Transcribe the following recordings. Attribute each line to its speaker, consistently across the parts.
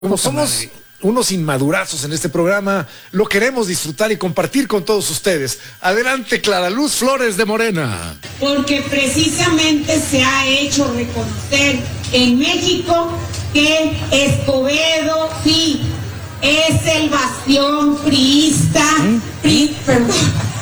Speaker 1: Como somos unos inmadurazos en este programa, lo queremos disfrutar y compartir con todos ustedes. Adelante, Clara Luz Flores de Morena.
Speaker 2: Porque precisamente se ha hecho reconocer en México que Escobedo sí es el bastión priista. Perdón.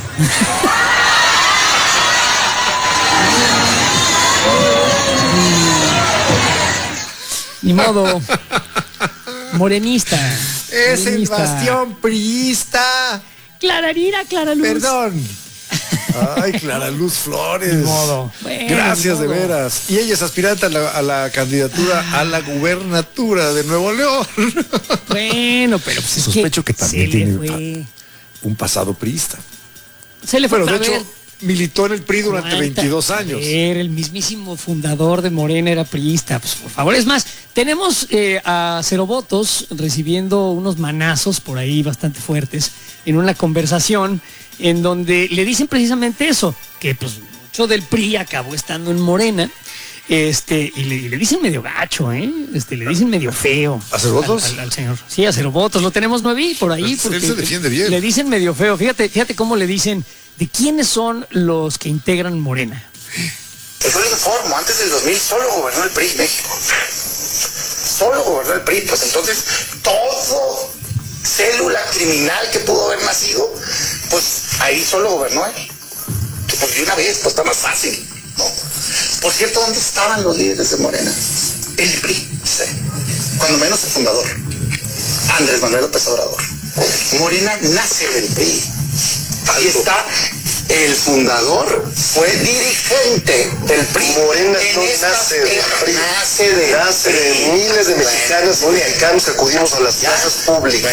Speaker 3: Ni modo. Morenista.
Speaker 1: Es el bastión priista.
Speaker 3: Clara Luz.
Speaker 1: Perdón. Ay, Clara Luz Flores.
Speaker 3: Ni modo. Bueno,
Speaker 1: gracias de veras. Y ella es aspirante a la candidatura a la gubernatura de Nuevo León.
Speaker 3: Bueno, pero pues
Speaker 1: sospecho que también tiene un pasado priista.
Speaker 3: Se le fue.
Speaker 1: Bueno, de hecho, militó en el PRI durante 22 años.
Speaker 3: El mismísimo fundador de Morena era priista, pues por favor. Es más, tenemos a Cero Votos recibiendo unos manazos por ahí bastante fuertes en una conversación en donde le dicen precisamente eso, que pues mucho del PRI acabó estando en Morena. Y le dicen medio gacho, le dicen medio feo.
Speaker 1: ¿A Cero Votos?
Speaker 3: Al señor. Sí, a Cero Votos. Lo tenemos nuevo por ahí.
Speaker 1: Porque él se defiende bien.
Speaker 3: Le dicen medio feo. Fíjate cómo le dicen. ¿De quiénes son los que integran Morena?
Speaker 4: Yo les informo, antes del 2000 solo gobernó el PRI México. Solo gobernó el PRI, pues entonces todo célula criminal que pudo haber nacido, pues ahí solo gobernó él. Pues de una vez, pues está más fácil, ¿no? Por cierto, ¿dónde estaban los líderes de Morena? El PRI, sí. Cuando menos el fundador, Andrés Manuel López Obrador. Morena nace del PRI. Ahí está, el fundador fue dirigente del PRI.
Speaker 5: Morena no nace del PRI. Nace de miles de mexicanos y mexicanos que acudimos a las plazas públicas.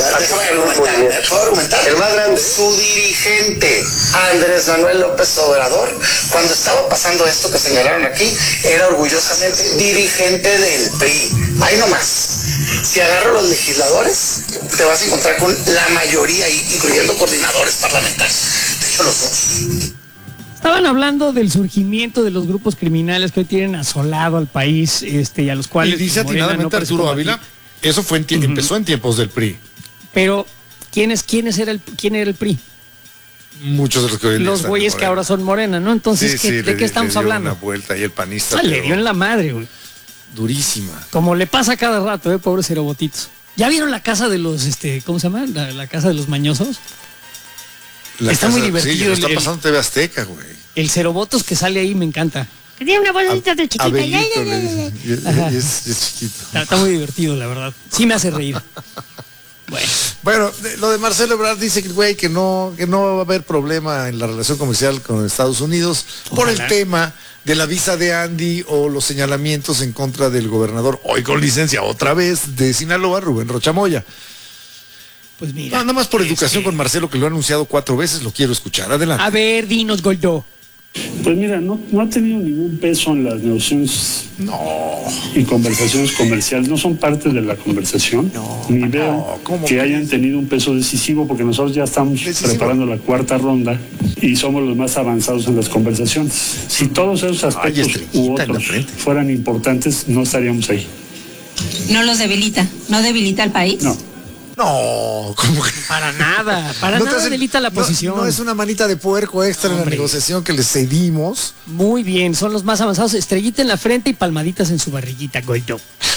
Speaker 4: ¿Puedo argumentar?
Speaker 5: El más grande.
Speaker 4: Su dirigente, Andrés Manuel López Obrador, cuando estaba pasando esto que señalaron aquí, era orgullosamente dirigente del PRI. Ahí nomás. Si agarro los legisladores, te vas a encontrar con la mayoría, incluyendo coordinadores parlamentarios. De hecho, los dos.
Speaker 3: Estaban hablando del surgimiento de los grupos criminales que hoy tienen asolado al país, y a los cuales.
Speaker 1: Y dice atinadamente Arturo Ávila, eso fue empezó en tiempos del PRI.
Speaker 3: Pero, ¿quién era el PRI?
Speaker 1: Muchos de los que hoy
Speaker 3: los güeyes que ahora son Morena, ¿no? Entonces, ¿de qué estamos hablando?
Speaker 1: Una vuelta y el panista.
Speaker 3: Le dio en la madre, güey.
Speaker 1: Durísima.
Speaker 3: Como le pasa cada rato, pobres cerobotitos. ¿Ya vieron la casa de los, ¿cómo se llama? La casa de los mañosos. Está muy divertido.
Speaker 1: Sí, lo está pasando en TV Azteca, güey.
Speaker 3: El Cerobotos que sale ahí me encanta. Que tiene una bolsita de chiquita.
Speaker 1: Abelito, es chiquito.
Speaker 3: Está muy divertido, la verdad. Sí me hace reír.
Speaker 1: Bueno, lo de Marcelo Ebrard dice güey, que no va a haber problema en la relación comercial con Estados Unidos. Ojalá. Por el tema de la visa de Andy o los señalamientos en contra del gobernador, hoy con licencia otra vez, de Sinaloa, Rubén Rocha Moya.
Speaker 3: Pues mira.
Speaker 1: Nada más por educación con Marcelo, que lo ha anunciado 4 veces, lo quiero escuchar. Adelante.
Speaker 3: A ver, dinos, Goldó.
Speaker 6: Pues mira, no ha tenido ningún peso en las negociaciones y conversaciones comerciales. No son parte de la conversación. Ni veo que hayan tenido un peso decisivo, porque nosotros ya estamos preparando la 4ª ronda y somos los más avanzados en las conversaciones. Si todos esos aspectos u otros fueran importantes, no estaríamos ahí.
Speaker 7: ¿No los debilita? ¿No debilita al país?
Speaker 1: No, como que
Speaker 3: para nada debilita la posición.
Speaker 1: No es una manita de puerco extra en la negociación que les cedimos.
Speaker 3: Muy bien, son los más avanzados. Estrellita en la frente y palmaditas en su barriguita, Goldó.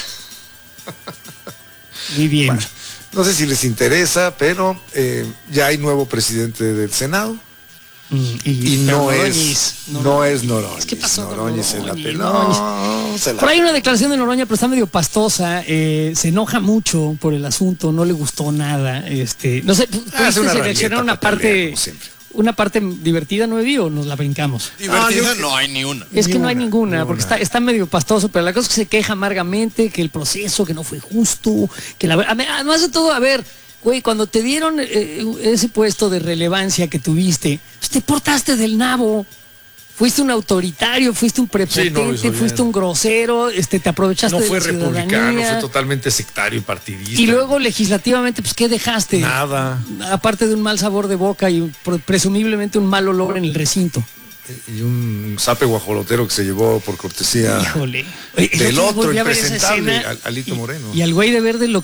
Speaker 3: Muy bien.
Speaker 1: Bueno, no sé si les interesa, pero ya hay nuevo presidente del Senado. Y no es Noroñez.
Speaker 3: ¿Qué pasó?
Speaker 1: Noroñez se la peló.
Speaker 3: Por ahí una declaración de Noroña, pero está medio pastosa. Se enoja mucho por el asunto, no le gustó nada. No sé, ¿pudiste seleccionar una parte divertida, no vi, o nos la brincamos?
Speaker 8: Divertida no hay ni una.
Speaker 3: Es que no hay ninguna, porque está medio pastoso, pero la cosa es que se queja amargamente, que el proceso, que no fue justo, que además de todo, a ver. Güey, cuando te dieron ese puesto de relevancia que tuviste, pues te portaste del nabo. Fuiste un autoritario, fuiste un prepotente, fuiste un grosero, te aprovechaste de la ciudadanía.
Speaker 1: No fue republicano, fue totalmente sectario y partidista.
Speaker 3: Y luego legislativamente, pues ¿qué dejaste?
Speaker 1: Nada.
Speaker 3: Aparte de un mal sabor de boca y presumiblemente un mal olor en el recinto.
Speaker 1: Y un zape guajolotero que se llevó por cortesía del otro impresentable, Alito Moreno.
Speaker 3: Y al güey de verde lo